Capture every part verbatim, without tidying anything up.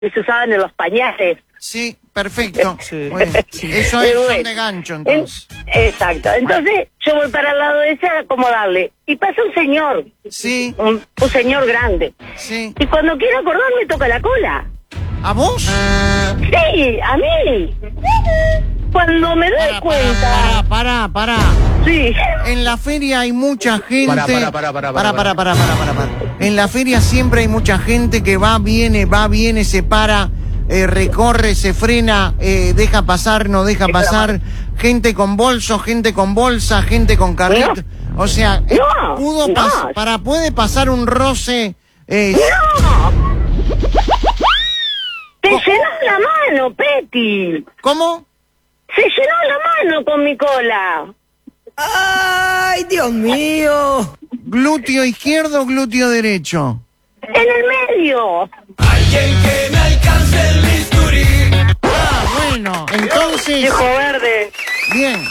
que se usaban en los pañales. Sí, perfecto. Sí. Bueno, Sí. eso es Pero son bueno, de gancho, en- entonces. exacto. Entonces yo voy para el lado de ese a acomodarle. Y pasa un señor, Sí, un, un señor grande. sí. Y cuando quiero acordar me toca la cola. ¿A vos? Sí, a mí. Cuando me doy Para, cuenta... para, para, para. Sí. En la feria hay mucha gente. Pará, pará, pará, pará, Pará, pará, pará, pará, pará, pará, pará. En la feria siempre hay mucha gente que va, viene, va, viene, se para, eh, recorre, se frena, eh, deja pasar, no deja pasar. Gente con bolso, gente con bolsa, gente con carrito. O sea, eh, No, pudo no. pas- para puede pasar un roce. eh, ¡No! ¡Te llenó la mano, Peti! ¿Cómo? ¡Se llenó la mano con mi cola! ¡Ay, Dios mío! ¿Glúteo izquierdo o glúteo derecho? ¡En el medio! Alguien que me alcance el bisturí. Ah, bueno, entonces. ¡Viejo verde! Bien.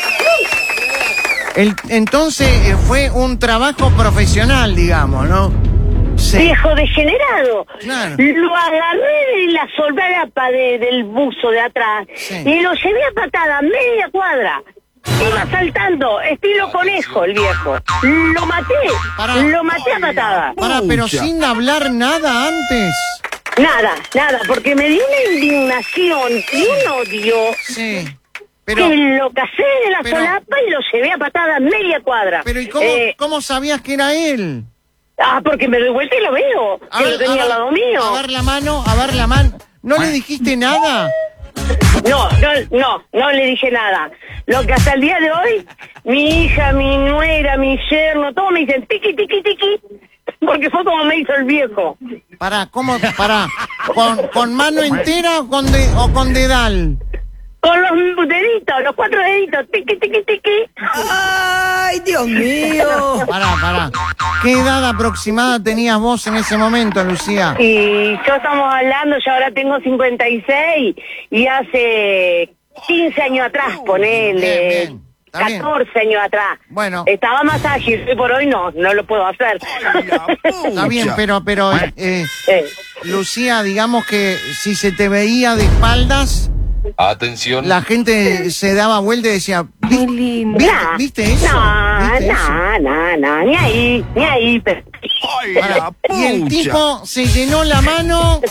El, entonces eh, fue un trabajo profesional, digamos, ¿no? Sí. ¡Viejo degenerado! Claro. Lo agarré de la solapa de, del buzo de atrás Sí. y lo llevé a patada media cuadra. Iba saltando, estilo conejo el viejo. Lo maté, Pará. lo maté a patada. Pará, pero Pucha. sin hablar nada antes. Nada, nada, porque me dio una indignación y un odio Sí. Pero, que lo casé de la pero- solapa y lo llevé a patada media cuadra. pero ¿y cómo, Eh, cómo sabías que era él? ah, porque me doy vuelta y lo veo, A que ver, lo tenía a al ver, lado mío. A ver la mano, a ver la mano. ¿No le dijiste nada? No, no, no, no le dije nada. Lo que hasta el día de hoy, mi hija, mi nuera, mi yerno, todos me dicen tiqui, tiqui, tiqui, porque fue como me hizo el viejo. Pará, ¿cómo? Pará. ¿Con, con mano entera o con, de, o con dedal? Con los deditos, los cuatro deditos, tiqui, tiqui, tiqui. ¡Ay, Dios mío! Pará, pará. ¿Qué edad aproximada tenías vos en ese momento, Lucía? Y yo estamos hablando, yo ahora tengo cincuenta y seis y hace quince años atrás, ponele, Bien, bien. Está bien. catorce años atrás. Bueno. Estaba más ágil, hoy por hoy no, no lo puedo hacer. Está bien, pero, pero, eh, Eh, Lucía, digamos que si se te veía de espaldas, Atención. la gente se daba vuelta y decía, "¿Vi- lindo. ¿viste, nah, ¿viste eso? No, ¿Viste eso?". no, no, no, ni ahí, ni ahí. Pero... Pará. Y el tipo se llenó la mano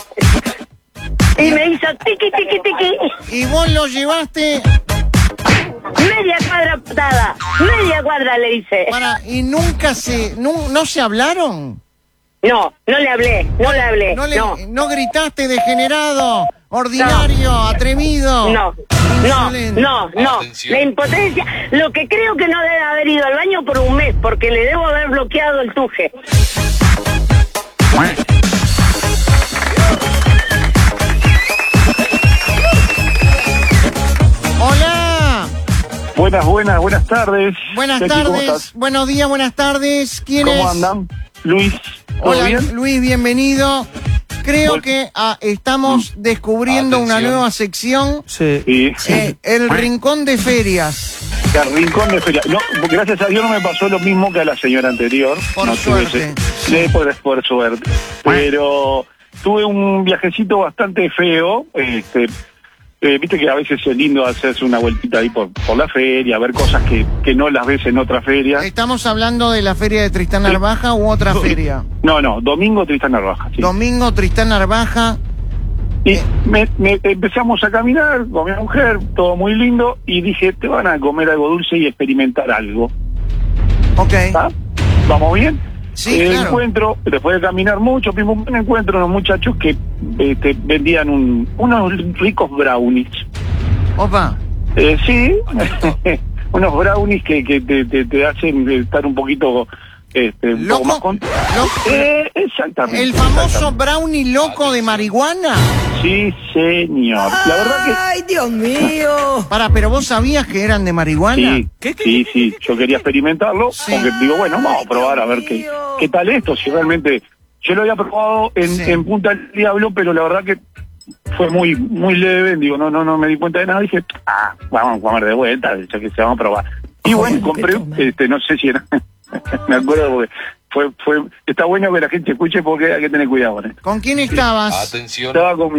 Y me hizo tiqui, tiqui, tiqui. y vos lo llevaste Media cuadra patada, media cuadra le hice. para y nunca se, nu- no se hablaron. No, no le hablé, no le hablé, No, le, no. no gritaste degenerado, ordinario, atrevido. No, no, insolente. no, no. Atención. La impotencia, lo que creo que no debe haber ido al baño por un mes, porque le debo haber bloqueado el tuje. Hola, Buenas, buenas, buenas tardes. buenas Becky, ¿cómo tardes, estás? buenos días, buenas tardes. ¿Quién ¿Cómo es? andan? Luis, ¿todo Hola, bien? Luis, bienvenido. Creo Bueno. que ah, estamos descubriendo una Atención. nueva sección, Sí. Sí, eh, el Rincón de Ferias. el rincón de feria. No, gracias a Dios no me pasó lo mismo que a la señora anterior. Por no tuve suerte. ese- Sí, por, por suerte. Pero tuve un viajecito bastante feo. Este, eh, Viste que a veces es lindo hacerse una vueltita ahí por, por la feria, ver cosas que, que no las ves en otra feria. ¿Estamos hablando de la feria de Tristán Narvaja u otra feria? No, no, domingo Tristán Narvaja. Sí. Domingo, Tristán Narvaja. Y me, me- empezamos a caminar con mi mujer, todo muy lindo, y dije, te van a comer algo dulce y experimentar algo. Ok. ¿Está? ¿Vamos bien? Sí, Eh, claro. Encuentro, después de caminar mucho, pim, pum, pum, encuentro unos muchachos que este, vendían un, unos ricos brownies. Opa. Eh, sí, unos brownies que, que te, te, te hacen estar un poquito... Este, un poco más ¿Loco? con... Loco. Eh, exactamente. ¿El famoso exactamente. brownie loco de marihuana? Sí, señor. La verdad que... ¡Ay, Dios mío! Para, pero vos sabías que eran de marihuana. Sí, ¿Qué, qué, sí, sí, yo quería experimentarlo, Sí. porque digo, bueno, vamos a probar a ver qué, qué tal esto, si realmente... Yo lo había probado en, Sí. en Punta del Diablo, pero la verdad que fue muy muy leve, digo, no no no me di cuenta de nada, dije, ah, vamos a comer de vuelta, ya que se vamos a probar. Y bueno, Joder, compré, qué toma. este, no sé si era, me acuerdo porque fue, fue, está bueno que la gente escuche porque hay que tener cuidado con esto. ¿Con quién estabas? Atención. Estaba con mi